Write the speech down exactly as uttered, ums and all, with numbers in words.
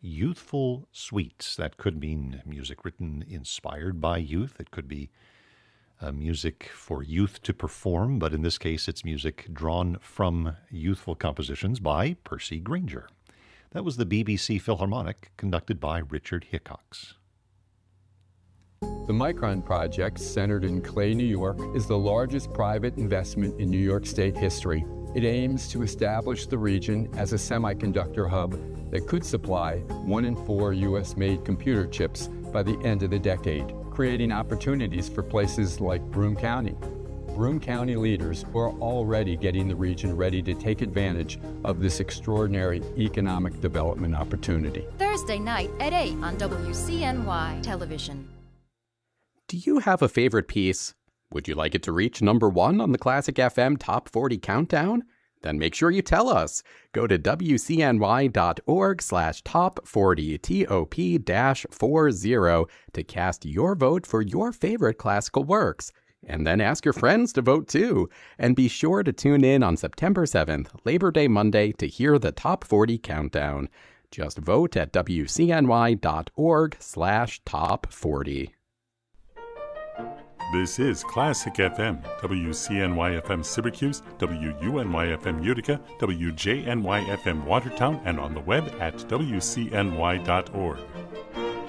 youthful suites. That could mean music written inspired by youth. It could be uh, music for youth to perform, but in this case, it's music drawn from youthful compositions by Percy Grainger. That was the B B C Philharmonic, conducted by Richard Hickox. The Micron Project, centered in Clay, New York, is the largest private investment in New York State history. It aims to establish the region as a semiconductor hub that could supply one in four U S-made computer chips by the end of the decade, creating opportunities for places like Broome County. Broome County leaders are already getting the region ready to take advantage of this extraordinary economic development opportunity. Thursday night at eight on W C N Y Television. Do you have a favorite piece? Would you like it to reach number one on the Classic F M Top forty Countdown? Then make sure you tell us. Go to W C N Y dot org slash top forty, T O P forty, to cast your vote for your favorite classical works. And then ask your friends to vote too. And be sure to tune in on September seventh, Labor Day Monday, to hear the Top forty Countdown. Just vote at W C N Y dot org slash top forty. This is Classic F M, W C N Y F M Syracuse, W U N Y F M Utica, W J N Y F M Watertown, and on the web at W C N Y dot org.